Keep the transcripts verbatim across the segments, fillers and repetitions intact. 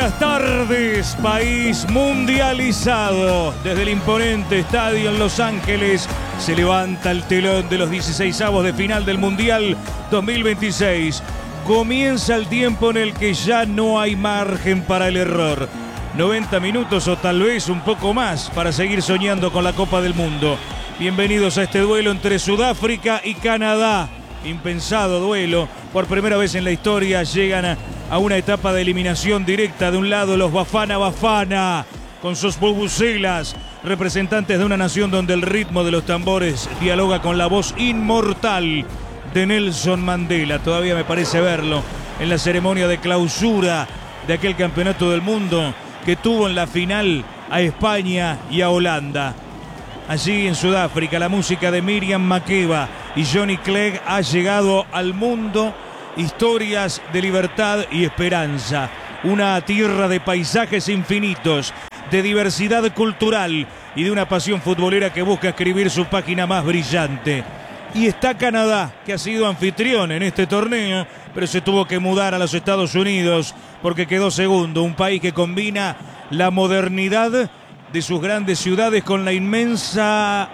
buenas tardes, país mundializado. Desde el imponente estadio en Los Ángeles se levanta el telón de los dieciseisavos de final del Mundial dos mil veintiséis. Comienza el tiempo en el que ya no hay margen para el error. noventa minutos o tal vez un poco más para seguir soñando con la Copa del Mundo. Bienvenidos a este duelo entre Sudáfrica y Canadá. Impensado duelo. Por primera vez en la historia llegan a, a una etapa de eliminación directa. De un lado los Bafana Bafana, con sus bubucelas, representantes de una nación donde el ritmo de los tambores dialoga con la voz inmortal de Nelson Mandela. Todavía me parece verlo en la ceremonia de clausura de aquel campeonato del mundo que tuvo en la final a España y a Holanda. Allí en Sudáfrica la música de Miriam Makeba y Johnny Clegg ha llegado al mundo. Historias de libertad y esperanza. Una tierra de paisajes infinitos, de diversidad cultural y de una pasión futbolera que busca escribir su página más brillante. Y está Canadá, que ha sido anfitrión en este torneo, pero se tuvo que mudar a los Estados Unidos porque quedó segundo. Un país que combina la modernidad de sus grandes ciudades con la inmensa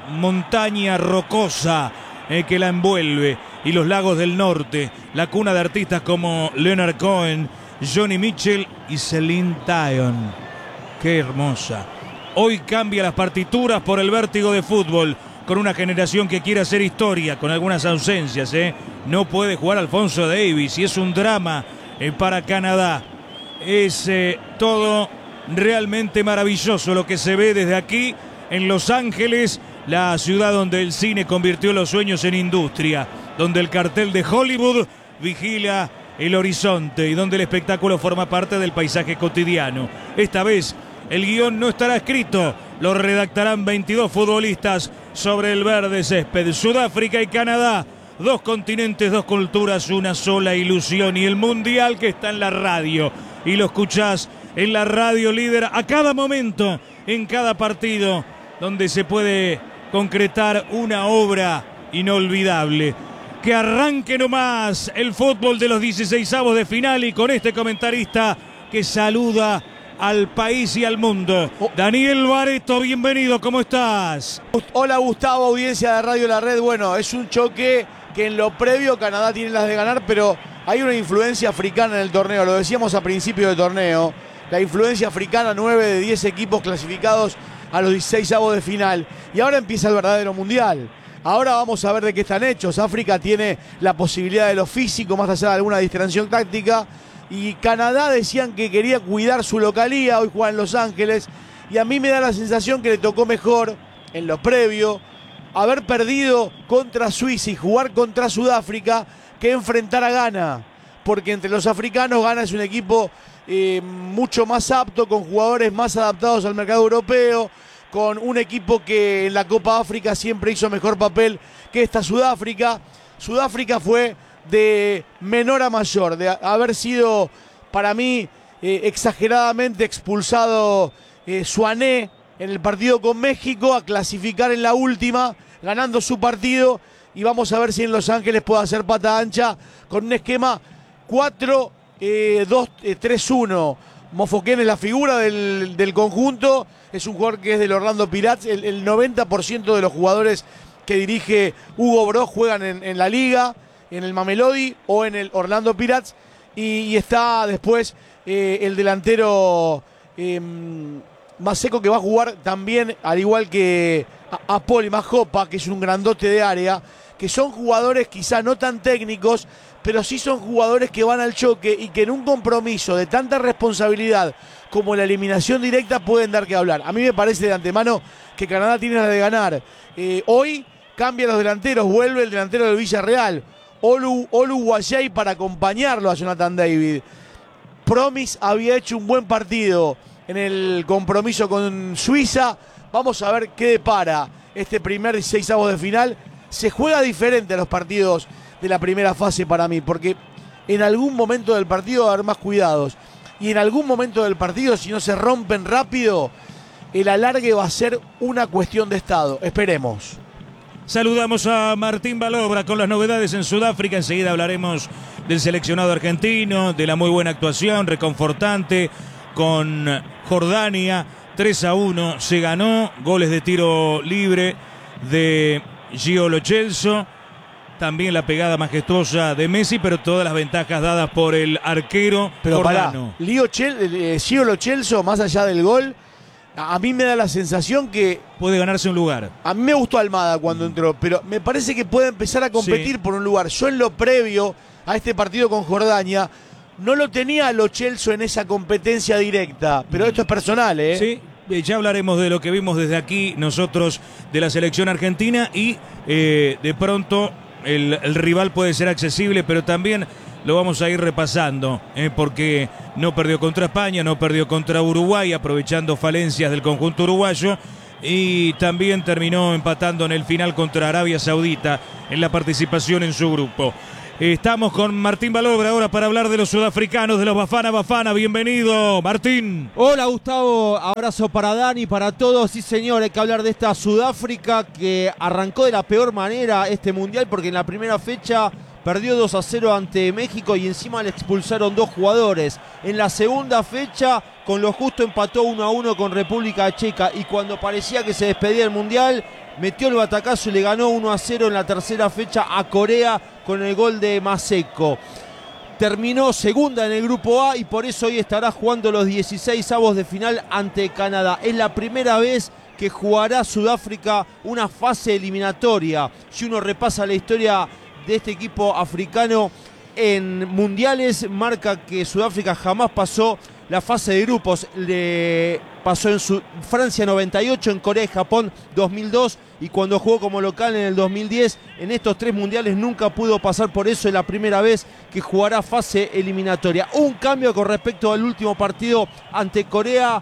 montaña rocosa eh, que la envuelve, y los lagos del norte, la cuna de artistas como Leonard Cohen, Johnny Mitchell y Celine Dion. ¡Qué hermosa! Hoy cambia las partituras por el vértigo de fútbol, con una generación que quiere hacer historia, con algunas ausencias. ¿eh? No puede jugar Alfonso Davies y es un drama eh, para Canadá. Es eh, todo realmente maravilloso lo que se ve desde aquí en Los Ángeles, la ciudad donde el cine convirtió los sueños en industria, donde el cartel de Hollywood vigila el horizonte y donde el espectáculo forma parte del paisaje cotidiano. Esta vez el guión no estará escrito, lo redactarán veintidós futbolistas sobre el verde césped. Sudáfrica y Canadá, dos continentes, dos culturas, una sola ilusión, y el mundial que está en la radio, y lo escuchás en la radio líder a cada momento, en cada partido, donde se puede concretar una obra inolvidable. Que arranque nomás el fútbol de los dieciseisavos de final, y con este comentarista que saluda al país y al mundo. Daniel Bareto, bienvenido, ¿cómo estás? Hola Gustavo, audiencia de Radio La Red. Bueno, es un choque que en lo previo Canadá tiene las de ganar, pero hay una influencia africana en el torneo. Lo decíamos a principio del torneo. La influencia africana, nueve de diez equipos clasificados a los dieciseisavos de final. Y ahora empieza el verdadero mundial. Ahora vamos a ver de qué están hechos. África tiene la posibilidad de lo físico, más allá de alguna distracción táctica. Y Canadá decían que quería cuidar su localía. Hoy juega en Los Ángeles. Y a mí me da la sensación que le tocó mejor, en lo previo, haber perdido contra Suiza y jugar contra Sudáfrica que enfrentar a Ghana. Porque entre los africanos, Ghana es un equipo Eh, mucho más apto, con jugadores más adaptados al mercado europeo, con un equipo que en la Copa África siempre hizo mejor papel que esta Sudáfrica. Sudáfrica fue de menor a mayor, de haber sido para mí eh, exageradamente expulsado eh, Suané en el partido con México, a clasificar en la última, ganando su partido, y vamos a ver si en Los Ángeles puede hacer pata ancha con un esquema cuatro dos tres uno. Mofoken es la figura del, del conjunto, es un jugador que es del Orlando Pirates. El, el noventa por ciento de los jugadores que dirige Hugo Broz juegan en, en la liga, en el Mamelodi o en el Orlando Pirates, y, y está después eh, el delantero eh, Maseko, que va a jugar también, al igual que Apoli Majopa, que es un grandote de área, que son jugadores quizá no tan técnicos, pero sí son jugadores que van al choque y que en un compromiso de tanta responsabilidad como la eliminación directa pueden dar que hablar. A mí me parece de antemano que Canadá tiene la de ganar. Eh, hoy cambian los delanteros, vuelve el delantero del Villarreal, Olu, Olu Guayay, para acompañarlo a Jonathan David. Promis había hecho un buen partido en el compromiso con Suiza. Vamos a ver qué depara este primer dieciseisavos de final. Se juega diferente a los partidos de la primera fase para mí, porque en algún momento del partido va a haber más cuidados, y en algún momento del partido, si no se rompen rápido, el alargue va a ser una cuestión de estado. Esperemos. Saludamos a Martín Balobra con las novedades en Sudáfrica. Enseguida hablaremos del seleccionado argentino, de la muy buena actuación, reconfortante con Jordania. tres a uno se ganó, goles de tiro libre de Gio Lo Celso, también la pegada majestuosa de Messi, pero todas las ventajas dadas por el arquero pero jordano. Pará, Lío Chel, eh, Gio Lo Celso, más allá del gol, a mí me da la sensación que puede ganarse un lugar. A mí me gustó Almada cuando entró, pero me parece que puede empezar a competir sí. por un lugar. Yo en lo previo a este partido con Jordania no lo tenía a Lo Celso en esa competencia directa, pero esto es personal, ¿eh? Sí. Ya hablaremos de lo que vimos desde aquí nosotros de la selección argentina y eh, de pronto el, el rival puede ser accesible, pero también lo vamos a ir repasando, eh, porque no perdió contra España, no perdió contra Uruguay, aprovechando falencias del conjunto uruguayo, y también terminó empatando en el final contra Arabia Saudita en la participación en su grupo. Estamos con Martín Balobra ahora para hablar de los sudafricanos, de los Bafana Bafana. Bienvenido, Martín. Hola, Gustavo. Abrazo para Dani, para todos. Sí, señor, hay que hablar de esta Sudáfrica que arrancó de la peor manera este mundial porque en la primera fecha perdió dos a cero ante México y encima le expulsaron dos jugadores. En la segunda fecha, con lo justo, empató uno a uno con República Checa y cuando parecía que se despedía el mundial, metió el batacazo y le ganó uno a cero en la tercera fecha a Corea con el gol de Maseko. Terminó segunda en el grupo A y por eso hoy estará jugando los dieciséis avos de final ante Canadá. Es la primera vez que jugará Sudáfrica una fase eliminatoria. Si uno repasa la historia de este equipo africano en mundiales, marca que Sudáfrica jamás pasó la fase de grupos. Le pasó en su Francia noventa y ocho, en Corea y Japón dos mil dos y cuando jugó como local en el dos mil diez. En estos tres mundiales nunca pudo pasar, por eso es la primera vez que jugará fase eliminatoria. Un cambio con respecto al último partido ante Corea.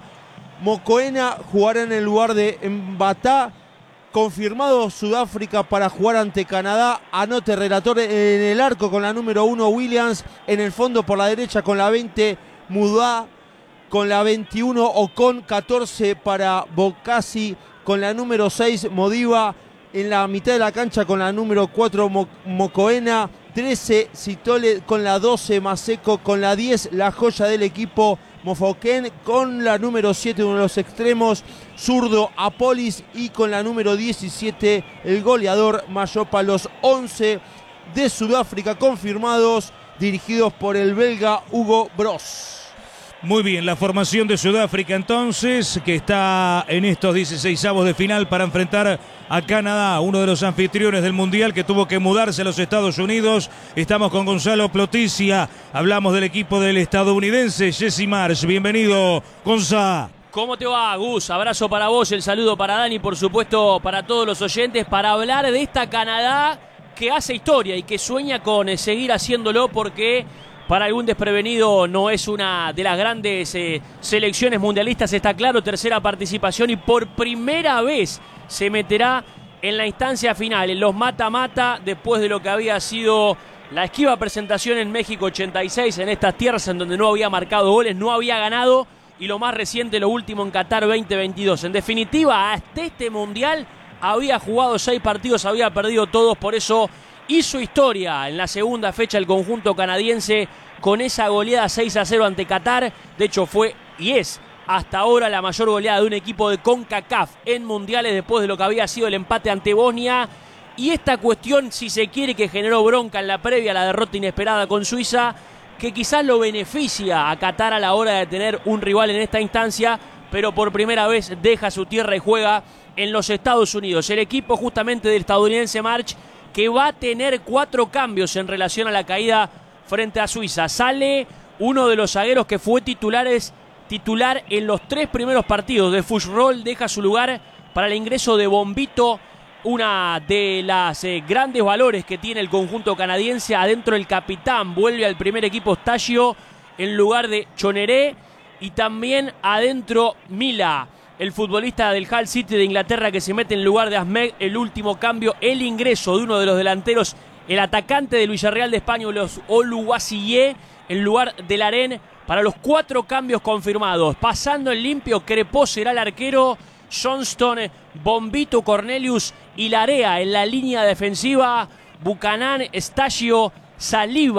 Mokoena jugará en el lugar de Mbata. Confirmado Sudáfrica para jugar ante Canadá. Anote relator en el arco con la número uno Williams. En el fondo por la derecha con la veinte Mudá. Con la veintiuno Ocon, catorce para Bokassi, con la número seis Modiva, en la mitad de la cancha con la número cuatro Mokoena, trece Sitole, con la doce Maseko, con la diez la joya del equipo Mofoken, con la número siete uno de los extremos zurdo Apolis y con la número diecisiete el goleador Mayopa. Los once de Sudáfrica confirmados, dirigidos por el belga Hugo Broos. Muy bien, la formación de Sudáfrica entonces, que está en estos dieciseisavos de final para enfrentar a Canadá, uno de los anfitriones del Mundial que tuvo que mudarse a los Estados Unidos. Estamos con Gonzalo Ploticia, hablamos del equipo del estadounidense Jesse Marsh. Bienvenido, Gonza. ¿Cómo te va, Gus? Abrazo para vos, el saludo para Dani, por supuesto para todos los oyentes, para hablar de esta Canadá que hace historia y que sueña con seguir haciéndolo porque para algún desprevenido no es una de las grandes eh, selecciones mundialistas, está claro, tercera participación y por primera vez se meterá en la instancia final, en los mata-mata, después de lo que había sido la esquiva presentación en México ochenta y seis, en estas tierras en donde no había marcado goles, no había ganado, y lo más reciente, lo último en Qatar veinte veintidós. En definitiva, hasta este mundial había jugado seis partidos, había perdido todos, por eso hizo historia en la segunda fecha el conjunto canadiense con esa goleada seis a cero ante Qatar. De hecho fue y es hasta ahora la mayor goleada de un equipo de CONCACAF en mundiales después de lo que había sido el empate ante Bosnia. Y esta cuestión, si se quiere, que generó bronca en la previa a la derrota inesperada con Suiza, que quizás lo beneficia a Qatar a la hora de tener un rival en esta instancia, pero por primera vez deja su tierra y juega en los Estados Unidos. El equipo justamente del estadounidense March, que va a tener cuatro cambios en relación a la caída frente a Suiza. Sale uno de los zagueros que fue titulares, titular en los tres primeros partidos de Fuchsroll, deja su lugar para el ingreso de Bombito, una de las eh, grandes valores que tiene el conjunto canadiense. Adentro el capitán, vuelve al primer equipo Stasio en lugar de Choneré, y también adentro Mila, el futbolista del Hull City de Inglaterra, que se mete en lugar de Ahmed. El último cambio, el ingreso de uno de los delanteros, el atacante del Villarreal de España, los Oluwaseyi, en lugar de Larén, para los cuatro cambios confirmados. Pasando en limpio, Crepó será el arquero, Johnston, Bombito, Cornelius y Larea en la línea defensiva, Buchanan, Stasio, Saliba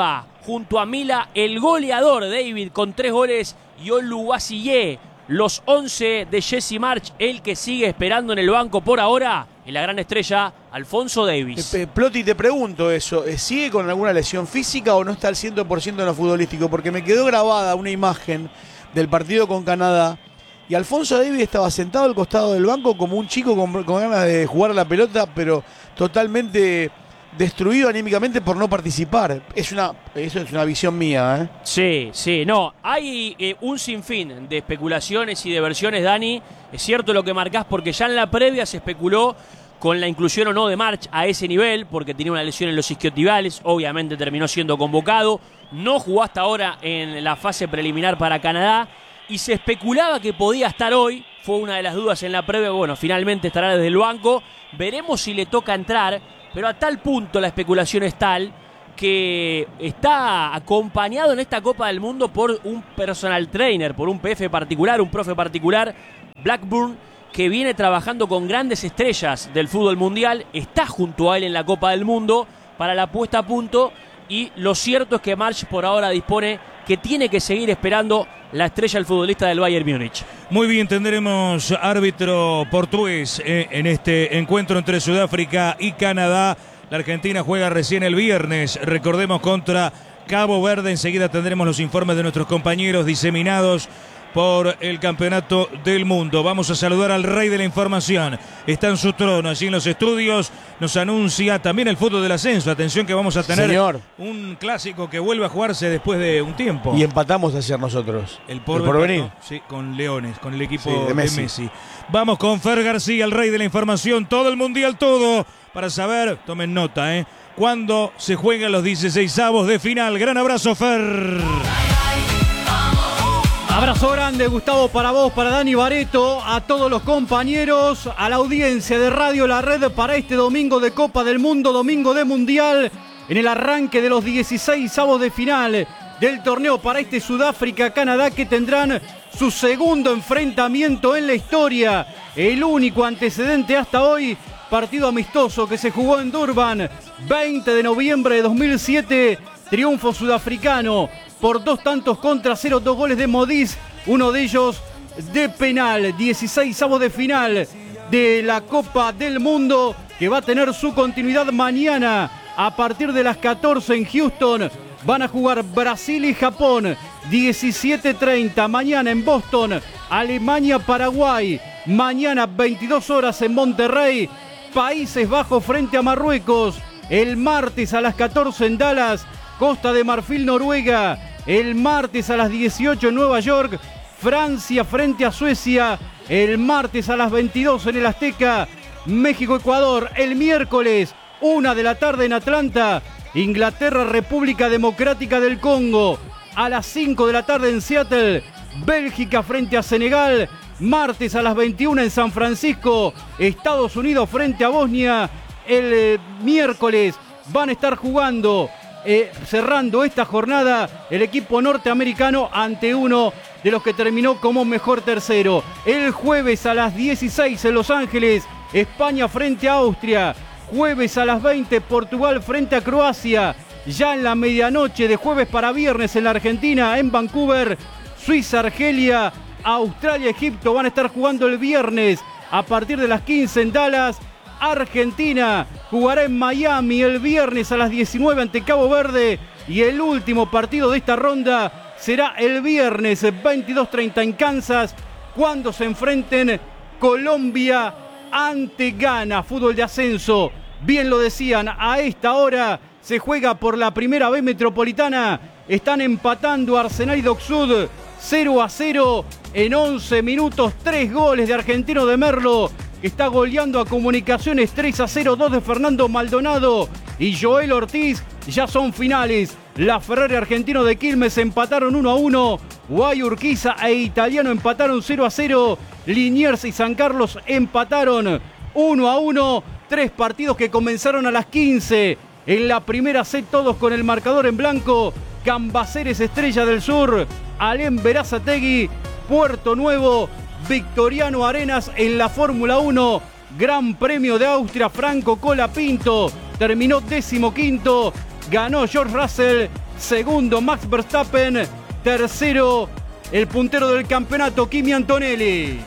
junto a Mila, el goleador David con tres goles y Oluwaseyi. Los once de Jesse March, el que sigue esperando en el banco por ahora, en la gran estrella, Alfonso Davies. Eh, Ploti, te pregunto eso, ¿sigue con alguna lesión física o no está al cien por ciento en lo futbolístico? Porque me quedó grabada una imagen del partido con Canadá y Alfonso Davies estaba sentado al costado del banco como un chico con, con ganas de jugar a la pelota, pero totalmente destruido anímicamente por no participar. Es una, eso es una visión mía, ¿eh? Sí, sí, no. Hay eh, un sinfín de especulaciones y de versiones, Dani. Es cierto lo que marcás, porque ya en la previa se especuló con la inclusión o no de March a ese nivel, porque tenía una lesión en los isquiotibiales. Obviamente terminó siendo convocado. No jugó hasta ahora en la fase preliminar para Canadá. Y se especulaba que podía estar hoy. Fue una de las dudas en la previa. Bueno, finalmente estará desde el banco. Veremos si le toca entrar. Pero a tal punto la especulación es tal que está acompañado en esta Copa del Mundo por un personal trainer, por un P F particular, un profe particular, Blackburn, que viene trabajando con grandes estrellas del fútbol mundial, está junto a él en la Copa del Mundo para la puesta a punto, y lo cierto es que March por ahora dispone que tiene que seguir esperando la estrella, el futbolista del Bayern Múnich. Muy bien, tendremos árbitro portugués eh, en este encuentro entre Sudáfrica y Canadá. La Argentina juega recién el viernes, recordemos, contra Cabo Verde. Enseguida tendremos los informes de nuestros compañeros diseminados por el Campeonato del Mundo. Vamos a saludar al rey de la información. Está en su trono, allí en los estudios. Nos anuncia también el fútbol del ascenso. Atención que vamos a tener Señor. un clásico que vuelve a jugarse después de un tiempo. Y empatamos ayer nosotros. El, por el porvenir. Sí, con Leones, con el equipo sí, de, Messi. de Messi. Vamos con Fer García, el rey de la información. Todo el mundial, todo. Para saber, tomen nota, ¿eh? Cuándo se juegan los dieciseisavos de final. Gran abrazo, Fer. Abrazo grande, Gustavo, para vos, para Dani Bareto, a todos los compañeros, a la audiencia de Radio La Red para este domingo de Copa del Mundo, domingo de Mundial, en el arranque de los dieciseisavos de final del torneo para este Sudáfrica-Canadá, que tendrán su segundo enfrentamiento en la historia, el único antecedente hasta hoy, partido amistoso que se jugó en Durban, veinte de noviembre de dos mil siete, triunfo sudafricano por dos tantos contra cero, dos goles de Modis, uno de ellos de penal. dieciseisavos de final de la Copa del Mundo, que va a tener su continuidad mañana a partir de las catorce en Houston. Van a jugar Brasil y Japón, diecisiete treinta. Mañana en Boston, Alemania-Paraguay. Mañana veintidós horas en Monterrey, Países Bajos frente a Marruecos. El martes a las catorce en Dallas, Costa de Marfil, Noruega. El martes a las dieciocho en Nueva York, Francia frente a Suecia. El martes a las veintidós en el Azteca, México-Ecuador. El miércoles, una de la tarde en Atlanta, Inglaterra, República Democrática del Congo. A las cinco de la tarde en Seattle, Bélgica frente a Senegal. Martes a las veintiuna en San Francisco, Estados Unidos frente a Bosnia. El eh, miércoles van a estar jugando, eh, cerrando esta jornada, el equipo norteamericano ante uno de los que terminó como mejor tercero. El jueves a las dieciséis en Los Ángeles, España frente a Austria. Jueves a las veinte, Portugal frente a Croacia. Ya en la medianoche de jueves para viernes en la Argentina, en Vancouver, Suiza, Argelia. Australia, Egipto van a estar jugando el viernes a partir de las quince en Dallas. Argentina jugará en Miami el viernes a las diecinueve ante Cabo Verde. Y el último partido de esta ronda será el viernes veintidós treinta en Kansas, cuando se enfrenten Colombia ante Ghana. Fútbol de ascenso, bien lo decían, a esta hora se juega por la Primera B Metropolitana. Están empatando Arsenal y Docksud cero a cero en once minutos. Tres goles de Argentino de Merlo, que está goleando a Comunicaciones. Tres a cero, dos de Fernando Maldonado y Joel Ortiz. Ya son finales. La Ferrari Argentino de Quilmes empataron uno a uno. Guay Urquiza e Italiano empataron cero a cero. Liniers y San Carlos empataron uno a uno. Tres partidos que comenzaron a las quince. En la primera set todos con el marcador en blanco. Cambaceres, Estrella del Sur, Alem Berazategui, Puerto Nuevo, Victoriano Arenas. En la Fórmula uno, Gran Premio de Austria, Franco Colapinto terminó décimo quinto. Ganó George Russell, Segundo, Max Verstappen. Tercero, el puntero del campeonato, Kimi Antonelli.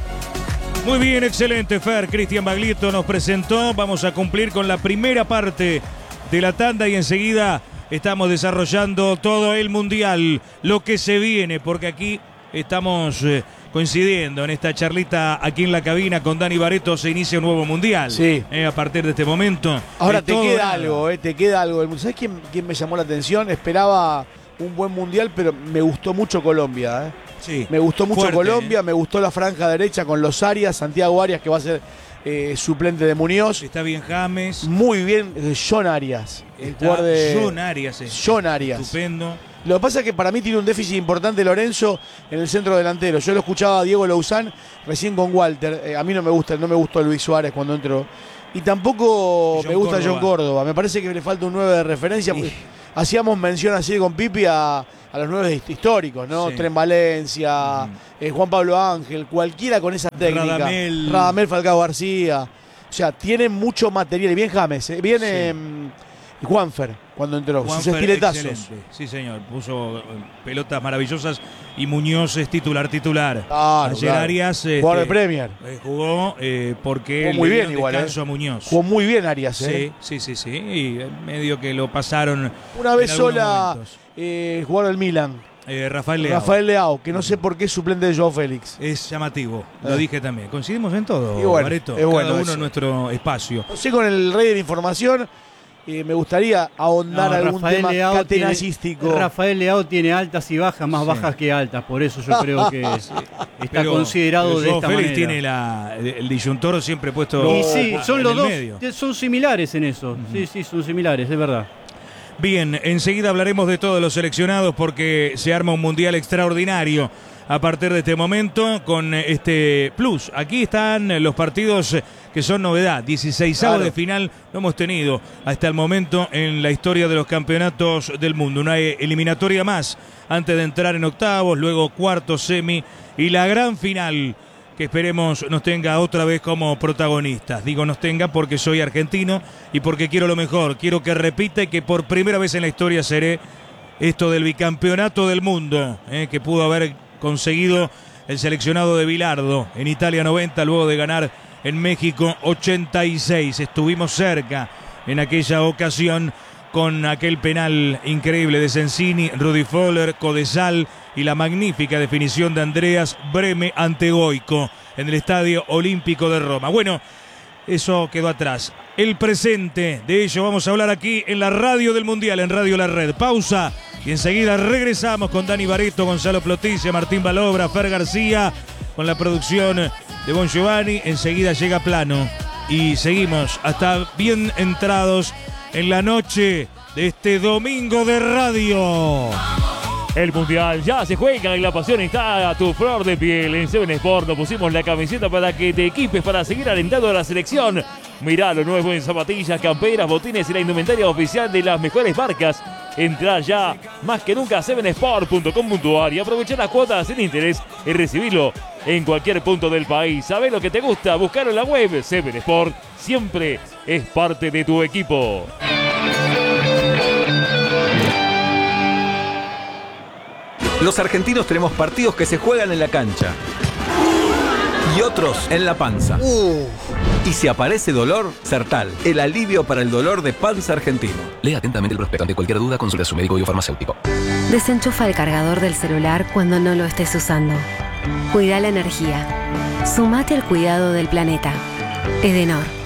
Muy bien, excelente, Fer. Cristian Baglietto nos presentó. Vamos a cumplir con la primera parte de la tanda y enseguida estamos desarrollando todo el Mundial, lo que se viene, porque aquí estamos eh, coincidiendo en esta charlita aquí en la cabina con Dani Barreto. Se inicia un nuevo Mundial. Sí. Eh, a partir de este momento. Ahora Es te todo queda nada. algo, eh, te queda algo. ¿Sabes quién, quién me llamó la atención? Esperaba un buen Mundial, pero me gustó mucho Colombia, eh. Sí. Me gustó mucho Fuerte, Colombia, eh. me gustó la franja derecha con los Arias, Santiago Arias, que va a ser eh, suplente de Muñoz. Está bien James. Muy bien, eh, John Arias. El Está jugador de John Arias. eh. John Arias. Estupendo. Lo que pasa es que para mí tiene un déficit importante Lorenzo en el centro delantero. Yo lo escuchaba a Diego Louzán recién con Walter. Eh, a mí no me gusta, no me gustó Luis Suárez cuando entró. Y tampoco John me gusta Córdoba. John Córdoba. Me parece que le falta un nueve de referencia. Y- Hacíamos mención así con Pipi a, a los nueve históricos, ¿no? Sí. Tren Valencia, eh, Juan Pablo Ángel, cualquiera con esa técnica. Radamel. Radamel Falcao García. O sea, tienen mucho material. Y bien James, eh, bien Sí. eh, Juanfer cuando entró. Sus Juanfer, estiletazos. excelente. Sí, señor. Puso eh, pelotas maravillosas y Muñoz es titular, titular. Claro, Ayer claro. Arias Jugador de este, Premier. eh, jugó eh, porque Jugó le muy bien dieron igual, descanso eh. a Muñoz. Jugó muy bien Arias, ¿eh? Sí, sí, sí, sí. Y eh, medio que lo pasaron. Una vez en algunos sola, momentos. eh, el jugador del Milan, Eh, Rafael Leao. Rafael Leao, que no sé por qué es suplente de Joao Félix. Es llamativo, lo Eh. dije también. Coincidimos en todo, Y bueno, Barreto. es bueno Cada uno eso. en nuestro espacio. No sé, con el rey de la información, eh, me gustaría ahondar No, algún Rafael tema Leao tiene- catenacístico. Rafael Leao tiene altas y bajas, más Sí. bajas que altas, por eso yo creo que está Pero- considerado pero de Joao esta Félix manera. tiene la, el disyuntor siempre puesto No, Y sí, son en los el dos, medio. son similares en eso. Sí, sí, son similares, es verdad. Bien, enseguida hablaremos de todos los seleccionados porque se arma un mundial extraordinario a partir de este momento con este plus. Aquí están los partidos que son novedad. dieciseisavos Claro. de final no hemos tenido hasta el momento en la historia de los campeonatos del mundo. Una eliminatoria más antes de entrar en octavos, luego cuartos, semi y la gran final que esperemos nos tenga otra vez como protagonistas. Digo nos tenga porque soy argentino y porque quiero lo mejor. Quiero que repita y que por primera vez en la historia seré esto del bicampeonato del mundo, eh, que pudo haber conseguido el seleccionado de Bilardo en Italia noventa, luego de ganar en México ochenta y seis. Estuvimos cerca en aquella ocasión con aquel penal increíble de Sensini, Rudy Foller, Codesal y la magnífica definición de Andreas Breme ante Goico en el Estadio Olímpico de Roma. Bueno, eso quedó atrás. El presente, de ello vamos a hablar aquí en la radio del Mundial, en Radio La Red. Pausa y enseguida regresamos con Dani Barreto, Gonzalo Ploticia, Martín Balobra, Fer García, con la producción de Bon Giovanni. Enseguida llega Plano y seguimos hasta bien entrados en la noche de este domingo de radio. El Mundial ya se juega y la pasión está a tu flor de piel. En Seven Sport nos pusimos la camiseta para que te equipes para seguir alentando a la selección. Mirá lo nuevo en zapatillas, camperas, botines y la indumentaria oficial de las mejores marcas. Entrá ya más que nunca a seven sport punto com punto a r y aprovechar las cuotas sin interés y recibirlo en cualquier punto del país. ¿Sabés lo que te gusta? Buscarlo en la web. Seven Sport siempre es parte de tu equipo. Los argentinos tenemos partidos que se juegan en la cancha y otros en la panza. Y si aparece dolor, Sertal, el alivio para el dolor de panza argentino. Lea atentamente el prospecto. Ante cualquier duda, consulte a su médico y o farmacéutico. Desenchufa el cargador del celular cuando no lo estés usando. Cuida la energía. Sumate al cuidado del planeta. Edenor.